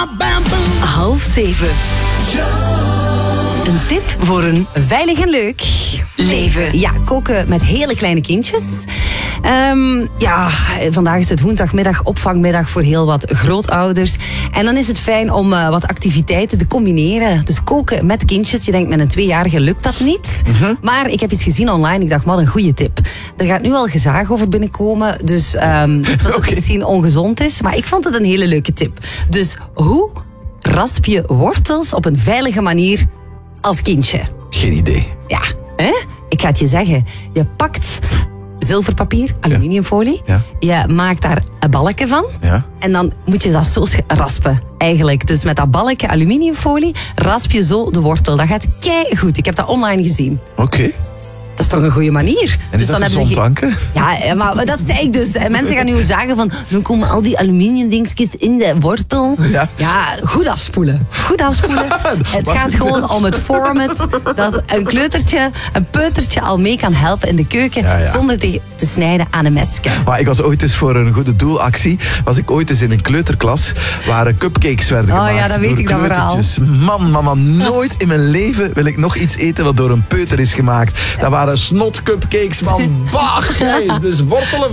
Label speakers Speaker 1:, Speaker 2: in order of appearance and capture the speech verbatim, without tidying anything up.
Speaker 1: Half zeven. Een tip voor een
Speaker 2: Veilig en leuk
Speaker 1: leven.
Speaker 2: Ja, koken met hele kleine kindjes. Um, ja, vandaag is het woensdagmiddag, opvangmiddag voor heel wat grootouders. En dan is het fijn om uh, wat activiteiten te combineren. Dus koken met kindjes. Je denkt, met een tweejarige lukt dat niet. Mm-hmm. Maar ik heb iets gezien online. Ik dacht, wat een goede tip. Er gaat nu al gezaag over binnenkomen. Dus um, dat het okay. misschien ongezond is. Maar ik vond het een hele leuke tip. Dus hoe rasp je wortels op een veilige manier als kindje?
Speaker 3: Geen idee.
Speaker 2: Ja, hè? Ik ga het je zeggen. Je pakt zilverpapier, aluminiumfolie.
Speaker 3: Ja.
Speaker 2: Je maakt daar een balkje van.
Speaker 3: Ja.
Speaker 2: En dan moet je dat zo raspen, eigenlijk. Dus met dat balkje aluminiumfolie rasp je zo de wortel. Dat gaat keigoed. Ik heb dat online gezien.
Speaker 3: Oké. Okay.
Speaker 2: Dat is toch een goede manier?
Speaker 3: En is
Speaker 2: dus
Speaker 3: dat gezond, Anke?
Speaker 2: Ja, maar dat zei ik dus. En mensen gaan nu zeggen van, nu komen al die aluminiumdingetjes in de wortel. Ja, ja goed afspoelen. Goed afspoelen. Het gaat gewoon om het format dat een kleutertje, een peutertje al mee kan helpen in de keuken, ja, ja. zonder te, te snijden aan een mesje.
Speaker 3: Maar ik was ooit eens voor een goede doelactie, was ik ooit eens in een kleuterklas waar cupcakes werden
Speaker 2: oh,
Speaker 3: gemaakt.
Speaker 2: Ja, dat weet ik dan verhaal.
Speaker 3: Man, man, man, nooit in mijn leven wil ik nog iets eten wat door een peuter is gemaakt. Dat waren snot cupcakes van bah, nee, dus wortelen van